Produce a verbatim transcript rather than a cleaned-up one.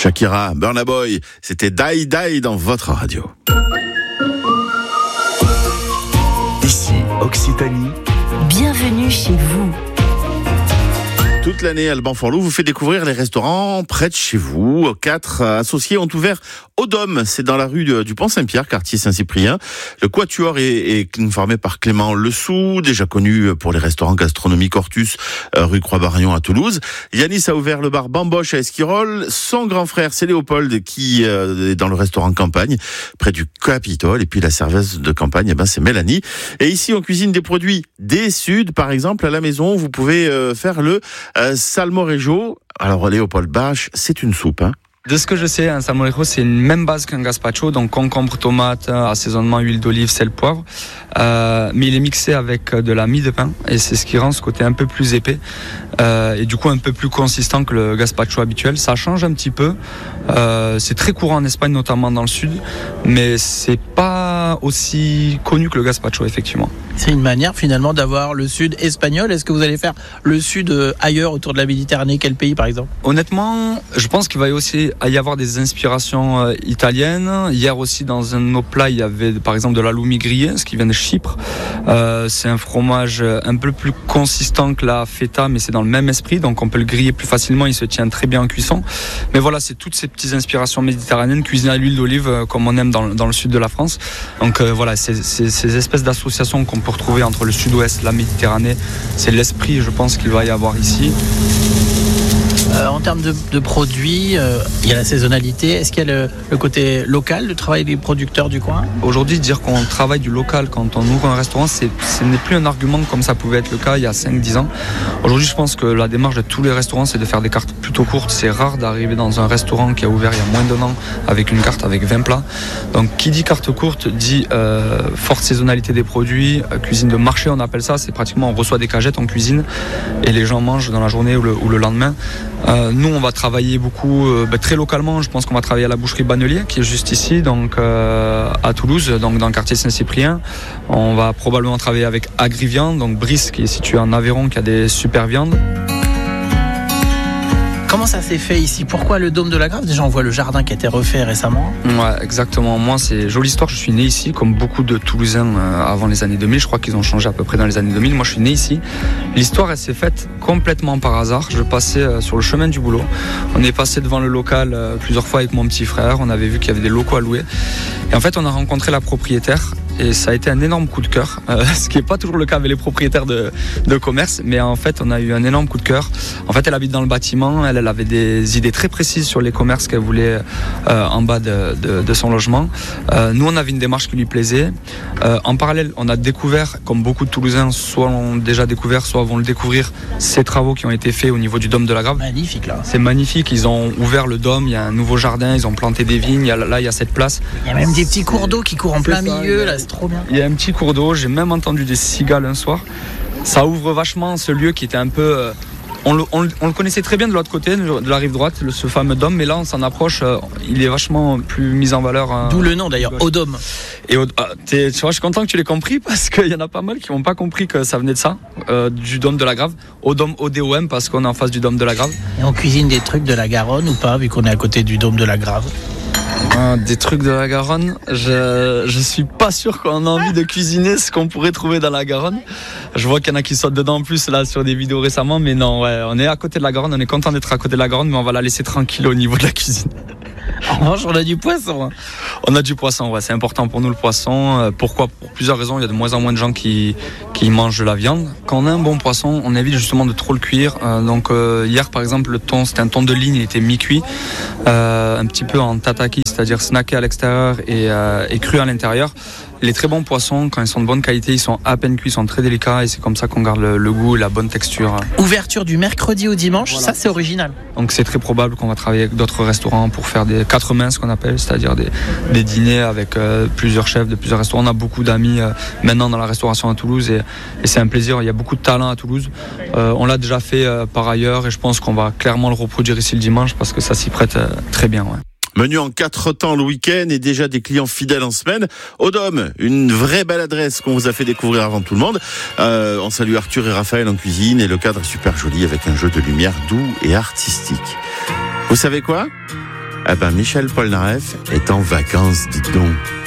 Shakira, Burna Boy, c'était Die Die dans votre radio. Ici, Occitanie. Bienvenue chez vous. Toute l'année, Alban Forlou vous fait découvrir les restaurants près de chez vous. Quatre associés ont ouvert au Dôme. C'est dans la rue du Pont-Saint-Pierre, quartier Saint-Cyprien. Le quatuor est, est formé par Clément Lessou, déjà connu pour les restaurants gastronomiques Hortus, rue Croix-Barillon à Toulouse. Yanis a ouvert le bar Bamboche à Esquirol. Son grand frère, c'est Léopold, qui est dans le restaurant Campagne, près du Capitole. Et puis la serveuse de Campagne, eh ben, c'est Mélanie. Et ici, on cuisine des produits des Suds. Par exemple, à la maison, vous pouvez faire le Euh, salmorejo. Alors Léopold Bach, c'est une soupe, hein. De ce que je sais, un salmorejo, c'est une même base qu'un gazpacho, donc concombre, tomate, assaisonnement, huile d'olive, sel, poivre. Euh, mais il est mixé avec de la mie de pain et c'est ce qui rend ce côté un peu plus épais euh, et du coup un peu plus consistant que le gazpacho habituel. Ça change un petit peu. Euh, c'est très courant en Espagne, notamment dans le sud, mais c'est pas aussi connu que le gazpacho, effectivement. C'est une manière finalement d'avoir le sud espagnol. Est-ce que vous allez faire le sud ailleurs autour de la Méditerranée? Quel pays par exemple? Honnêtement, je pense qu'il va aussi y avoir des inspirations italiennes. Hier aussi dans un de nos plats, il y avait par exemple de la loumi grillée, ce qui vient de Chypre. Euh, c'est un fromage un peu plus consistant que la feta, mais c'est dans le même esprit, donc on peut le griller plus facilement, il se tient très bien en cuisson. Mais voilà, c'est toutes ces petites inspirations méditerranéennes, cuisinées à l'huile d'olive comme on aime dans, dans le sud de la France. Donc euh, voilà, c'est, c'est ces espèces d'associations qu'on peut retrouver entre le sud-ouest, la Méditerranée, c'est l'esprit, je pense, qu'il va y avoir ici. Euh, en termes de, de produits, euh, il y a la saisonnalité. Est-ce qu'il y a le, le côté local, le travail des producteurs du coin? Aujourd'hui, dire qu'on travaille du local quand on ouvre un restaurant, c'est, ce n'est plus un argument comme ça pouvait être le cas il y a cinq dix ans. Aujourd'hui, je pense que la démarche de tous les restaurants, c'est de faire des cartes plutôt courtes. C'est rare d'arriver dans un restaurant qui a ouvert il y a moins d'un an avec une carte avec vingt plats. Donc, qui dit carte courte dit euh, forte saisonnalité des produits, euh, cuisine de marché, on appelle ça. C'est pratiquement, on reçoit des cagettes en cuisine et les gens mangent dans la journée ou le, ou le lendemain. Euh, nous, on va travailler beaucoup, euh, bah, très localement. Je pense qu'on va travailler à la boucherie Bannelier, qui est juste ici, donc euh, à Toulouse, donc dans le quartier Saint-Cyprien. On va probablement travailler avec Agriviande, donc Brice, qui est situé en Aveyron, qui a des super viandes. Comment ça s'est fait ici? Pourquoi le Dôme de la Grave? Déjà, on voit le jardin qui a été refait récemment. Ouais, exactement. Moi, c'est jolie histoire. Je suis né ici, comme beaucoup de Toulousains euh, avant les années deux mille. Je crois qu'ils ont changé à peu près dans les années deux mille. Moi, je suis né ici. L'histoire, elle s'est faite complètement par hasard. Je passais euh, sur le chemin du boulot. On est passé devant le local euh, plusieurs fois avec mon petit frère. On avait vu qu'il y avait des locaux à louer. Et en fait, on a rencontré la propriétaire. Et ça a été un énorme coup de cœur, euh, ce qui n'est pas toujours le cas avec les propriétaires de, de commerce, mais en fait on a eu un énorme coup de cœur. En fait, elle habite dans le bâtiment, elle, elle avait des idées très précises sur les commerces qu'elle voulait euh, en bas de, de, de son logement. Euh, nous, on avait une démarche qui lui plaisait. Euh, en parallèle, on a découvert, comme beaucoup de Toulousains, soit l'ont déjà découvert, soit vont le découvrir, ces travaux qui ont été faits au niveau du Dôme de la Grave. Magnifique là. C'est magnifique, ils ont ouvert le Dôme, il y a un nouveau jardin, ils ont planté des vignes, il y a, là il y a cette place. Il y a même des petits cours d'eau qui courent en plein ça, milieu, là, c'est trop bien. Il y a un petit cours d'eau, j'ai même entendu des cigales un soir. Ça ouvre vachement ce lieu qui était un peu... Euh, on, le, on, on le connaissait très bien de l'autre côté, de la rive droite, le, ce fameux Dôme, mais là on s'en approche, euh, il est vachement plus mis en valeur. Euh, D'où le nom d'ailleurs, au Dôme. Et au, ah, tu vois, je suis content que tu l'aies compris parce qu'il y en a pas mal qui n'ont pas compris que ça venait de ça, euh, du Dôme de la Grave. Au Dôme, O D O M, parce qu'on est en face du Dôme de la Grave. Et on cuisine des trucs de la Garonne ou pas, vu qu'on est à côté du Dôme de la Grave? Ah, des trucs de la Garonne, je, je suis pas sûr qu'on a envie de cuisiner ce qu'on pourrait trouver dans la Garonne. Je vois qu'il y en a qui sautent dedans en plus là sur des vidéos récemment, mais non, ouais, on est à côté de la Garonne, on est content d'être à côté de la Garonne, mais on va la laisser tranquille au niveau de la cuisine. En revanche, on a du poisson. Hein. On a du poisson, ouais, c'est important pour nous le poisson. Pourquoi? Pour plusieurs raisons. Il y a de moins en moins de gens qui, qui mangent de la viande. Quand on a un bon poisson, on évite justement de trop le cuire. Euh, donc euh, hier, par exemple, le thon, c'était un thon de ligne, il était mi-cuit, euh, un petit peu en tataki, c'est-à-dire snacké à l'extérieur et, euh, et cru à l'intérieur. Les très bons poissons, quand ils sont de bonne qualité, ils sont à peine cuits, ils sont très délicats et c'est comme ça qu'on garde le, le goût et la bonne texture. Ouverture du mercredi au dimanche, voilà. Ça c'est original. Donc c'est très probable qu'on va travailler avec d'autres restaurants pour faire des quatre mains, ce qu'on appelle, c'est-à-dire des, des dîners avec euh, plusieurs chefs de plusieurs restaurants. On a beaucoup d'amis euh, maintenant dans la restauration à Toulouse et, et c'est un plaisir. Il y a beaucoup de talent à Toulouse. Euh, on l'a déjà fait euh, par ailleurs et je pense qu'on va clairement le reproduire ici le dimanche parce que ça s'y prête euh, très bien. Ouais. Menu en quatre temps le week-end et déjà des clients fidèles en semaine. Au Dôme, une vraie belle adresse qu'on vous a fait découvrir avant tout le monde. Euh, on salue Arthur et Raphaël en cuisine et le cadre est super joli avec un jeu de lumière doux et artistique. Vous savez quoi ? Eh ben, Michel Polnareff est en vacances, dites donc.